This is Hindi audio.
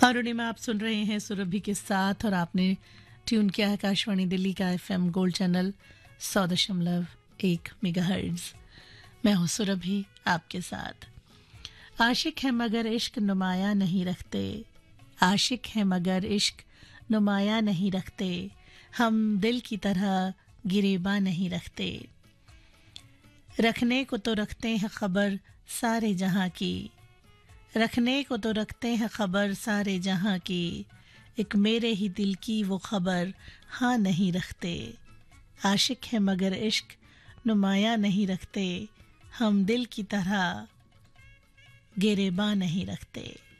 अरुणिमा आप सुन रहे हैं सुरभि के साथ और आपने ट्यून किया है आकाशवाणी दिल्ली का एफएम गोल्ड चैनल 100.1 मेगाहर्ट्ज। मैं हूं सुरभि आपके साथ। आशिक है मगर इश्क नुमाया नहीं रखते, आशिक है मगर इश्क नुमाया नहीं रखते, हम दिल की तरह गिरेबा नहीं रखते। रखने को तो रखते हैं खबर सारे जहां की, रखने को तो रखते हैं खबर सारे जहां की, एक मेरे ही दिल की वो खबर हाँ नहीं रखते। आशिक है मगर इश्क नुमाया नहीं रखते, हम दिल की तरह गिरेबा नहीं रखते।